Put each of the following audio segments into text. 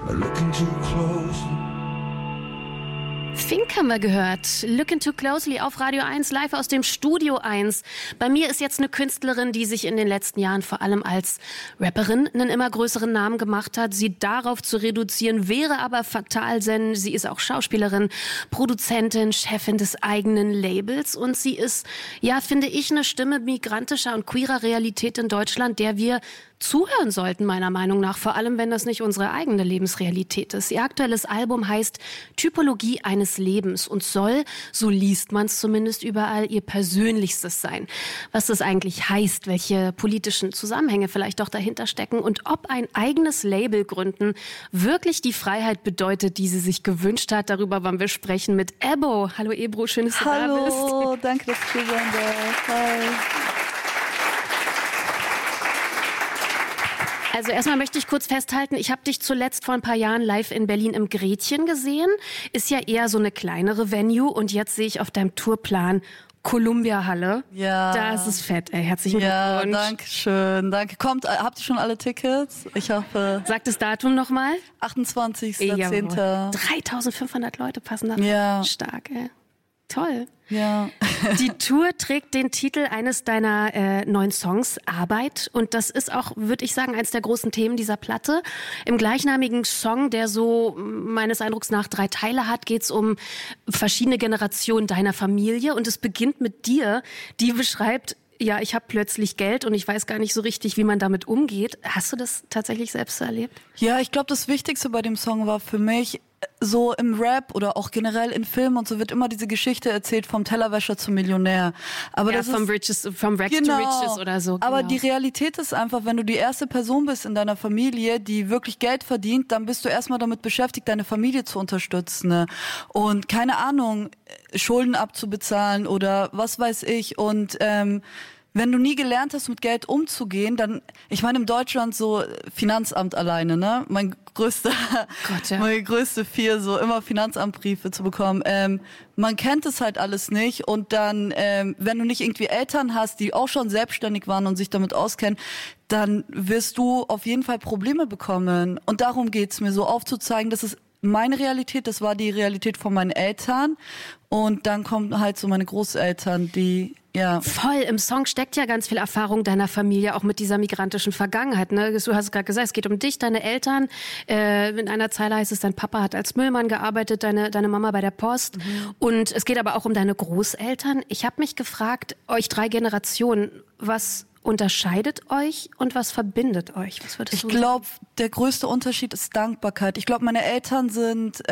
by looking too closely. Fink haben wir gehört. Looking Too Closely auf Radio 1, live aus dem Studio 1. Bei mir ist jetzt eine Künstlerin, die sich in den letzten Jahren vor allem als Rapperin einen immer größeren Namen gemacht hat. Sie darauf zu reduzieren, wäre aber fatal, denn sie ist auch Schauspielerin, Produzentin, Chefin des eigenen Labels. Und sie ist, ja, finde ich, eine Stimme migrantischer und queerer Realität in Deutschland, der wir zuhören sollten, meiner Meinung nach, vor allem wenn das nicht unsere eigene Lebensrealität ist. Ihr aktuelles Album heißt Typologie eines Lebens und soll, so liest man es zumindest überall, ihr Persönlichstes sein. Was das eigentlich heißt, welche politischen Zusammenhänge vielleicht doch dahinter stecken und ob ein eigenes Label gründen wirklich die Freiheit bedeutet, die sie sich gewünscht hat. Darüber wollen wir sprechen mit Ebo. Hallo Ebro, schön, dass du da bist. Hallo, danke, dass du hier sein darfst. Hi. Also erstmal möchte ich kurz festhalten, ich habe dich zuletzt vor ein paar Jahren live in Berlin im Gretchen gesehen. Ist ja eher so eine kleinere Venue und jetzt sehe ich auf deinem Tourplan Columbia-Halle. Ja. Das ist fett, ey. Herzlichen Glückwunsch. Ja, danke schön. Danke. Kommt, habt ihr schon alle Tickets? Ich hoffe. Sag das Datum nochmal. 28.10. 3500 Leute passen da rein. Ja. Stark, ey. Toll. Ja. Die Tour trägt den Titel eines deiner neuen Songs, Arbeit. Und das ist auch, würde ich sagen, eines der großen Themen dieser Platte. Im gleichnamigen Song, der so meines Eindrucks nach 3 Teile hat, geht es um verschiedene Generationen deiner Familie. Und es beginnt mit dir, die beschreibt, ja, ich habe plötzlich Geld und ich weiß gar nicht so richtig, wie man damit umgeht. Hast du das tatsächlich selbst erlebt? Ja, ich glaube, das Wichtigste bei dem Song war für mich, so im Rap oder auch generell in Filmen und so wird immer diese Geschichte erzählt vom Tellerwäscher zum Millionär. Aber ja, das vom ist, Rags to Riches oder so. Genau. Aber die Realität ist einfach, wenn du die erste Person bist in deiner Familie, die wirklich Geld verdient, dann bist du erstmal damit beschäftigt, deine Familie zu unterstützen. Ne? Und keine Ahnung, Schulden abzubezahlen oder was weiß ich. Und wenn du nie gelernt hast, mit Geld umzugehen, dann, ich meine, in Deutschland so Finanzamt alleine, ne? Meine größte Fear, so immer Finanzamtbriefe zu bekommen. Man kennt es halt alles nicht und dann, wenn du nicht irgendwie Eltern hast, die auch schon selbstständig waren und sich damit auskennen, dann wirst du auf jeden Fall Probleme bekommen. Und darum geht's mir, so aufzuzeigen, dass es meine Realität, das war die Realität von meinen Eltern und dann kommen halt so meine Großeltern, die, ja. Voll, im Song steckt ja ganz viel Erfahrung deiner Familie, auch mit dieser migrantischen Vergangenheit. Ne? Du hast gerade gesagt, es geht um dich, deine Eltern. In einer Zeile heißt es, dein Papa hat als Müllmann gearbeitet, deine Mama bei der Post. Und es geht aber auch um deine Großeltern. Ich habe mich gefragt, euch 3 Generationen, was unterscheidet euch und was verbindet euch? Was würdest du sagen? Ich glaube, der größte Unterschied ist Dankbarkeit. Ich glaube, meine Eltern sind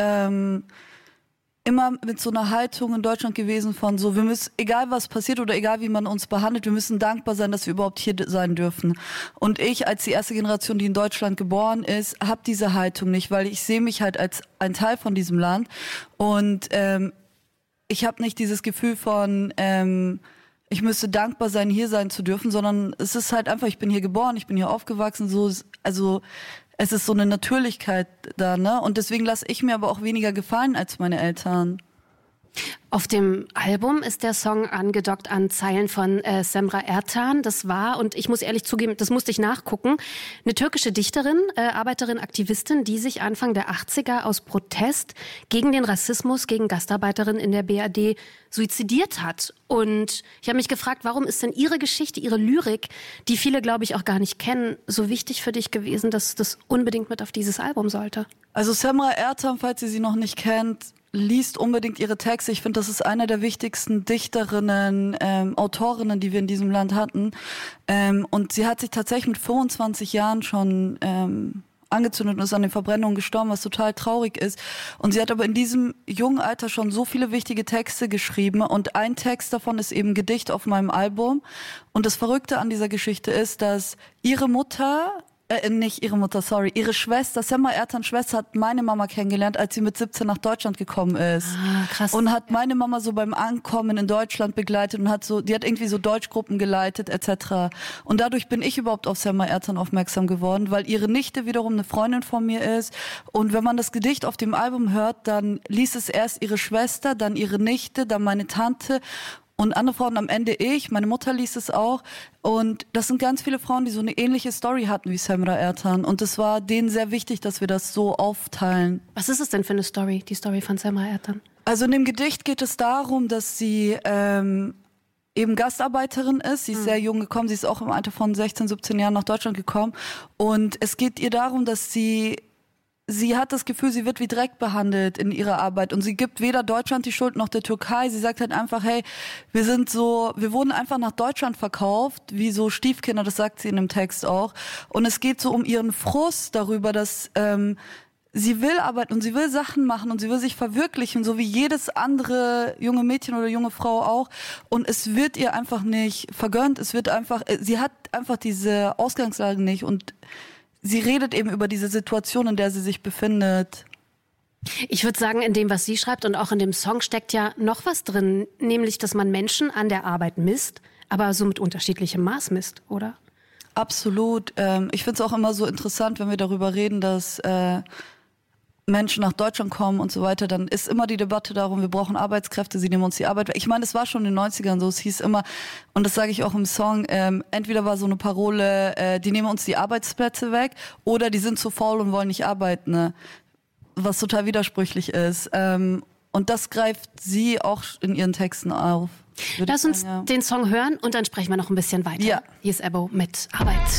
immer mit so einer Haltung in Deutschland gewesen von so, wir müssen, egal was passiert oder egal wie man uns behandelt, wir müssen dankbar sein, dass wir überhaupt hier sein dürfen. Und ich als die erste Generation, die in Deutschland geboren ist, habe diese Haltung nicht, weil ich sehe mich halt als ein Teil von diesem Land und ich habe nicht dieses Gefühl von ich müsste dankbar sein, hier sein zu dürfen, sondern es ist halt einfach, ich bin hier geboren, ich bin hier aufgewachsen, so, also es ist so eine Natürlichkeit da, ne? Und deswegen lasse ich mir aber auch weniger gefallen als meine Eltern. Auf dem Album ist der Song angedockt an Zeilen von Semra Ertan. Das war, und ich muss ehrlich zugeben, das musste ich nachgucken, eine türkische Dichterin, Arbeiterin, Aktivistin, die sich Anfang der 80er aus Protest gegen den Rassismus gegen Gastarbeiterinnen in der BRD suizidiert hat. Und ich habe mich gefragt, warum ist denn ihre Geschichte, ihre Lyrik, die viele, glaube ich, auch gar nicht kennen, so wichtig für dich gewesen, dass das unbedingt mit auf dieses Album sollte? Also Semra Ertan, falls ihr sie noch nicht kennt, liest unbedingt ihre Texte. Ich finde, das ist eine der wichtigsten Dichterinnen, Autorinnen, die wir in diesem Land hatten. Und sie hat sich tatsächlich mit 25 Jahren schon angezündet und ist an den Verbrennungen gestorben, was total traurig ist. Und sie hat aber in diesem jungen Alter schon so viele wichtige Texte geschrieben und ein Text davon ist eben Gedicht auf meinem Album. Und das Verrückte an dieser Geschichte ist, dass ihre Schwester, Semra Ertans Schwester, hat meine Mama kennengelernt, als sie mit 17 nach Deutschland gekommen ist. Ah, krass. Und hat meine Mama so beim Ankommen in Deutschland begleitet und die hat irgendwie so Deutschgruppen geleitet, etc. Und dadurch bin ich überhaupt auf Semra Ertan aufmerksam geworden, weil ihre Nichte wiederum eine Freundin von mir ist. Und wenn man das Gedicht auf dem Album hört, dann liest es erst ihre Schwester, dann ihre Nichte, dann meine Tante. und andere Frauen, am Ende meine Mutter liest es auch. Und das sind ganz viele Frauen, die so eine ähnliche Story hatten wie Semra Ertan. Und es war denen sehr wichtig, dass wir das so aufteilen. Was ist es denn für eine Story, die Story von Semra Ertan? Also in dem Gedicht geht es darum, dass sie eben Gastarbeiterin ist. Sie ist sehr jung gekommen. Sie ist auch im Alter von 16, 17 Jahren nach Deutschland gekommen. Und es geht ihr darum, dass sie hat das Gefühl, sie wird wie Dreck behandelt in ihrer Arbeit und sie gibt weder Deutschland die Schuld noch der Türkei. Sie sagt halt einfach, hey, wir wurden einfach nach Deutschland verkauft, wie so Stiefkinder, das sagt sie in dem Text auch. Und es geht so um ihren Frust darüber, dass sie will arbeiten und sie will Sachen machen und sie will sich verwirklichen, so wie jedes andere junge Mädchen oder junge Frau auch. Und es wird ihr einfach nicht vergönnt. Sie hat einfach diese Ausgangslage nicht und sie redet eben über diese Situation, in der sie sich befindet. Ich würde sagen, in dem, was sie schreibt und auch in dem Song steckt ja noch was drin, nämlich, dass man Menschen an der Arbeit misst, aber so mit unterschiedlichem Maß misst, oder? Absolut. Ich finde es auch immer so interessant, wenn wir darüber reden, dass Menschen nach Deutschland kommen und so weiter, dann ist immer die Debatte darum, wir brauchen Arbeitskräfte, sie nehmen uns die Arbeit weg. Ich meine, es war schon in den 90ern so, es hieß immer, und das sage ich auch im Song, entweder war so eine Parole, die nehmen uns die Arbeitsplätze weg oder die sind zu faul und wollen nicht arbeiten, ne? Was total widersprüchlich ist. Und das greift sie auch in ihren Texten auf. Lass uns den Song hören und dann sprechen wir noch ein bisschen weiter. Ja. Hier ist Ebo mit Arbeit.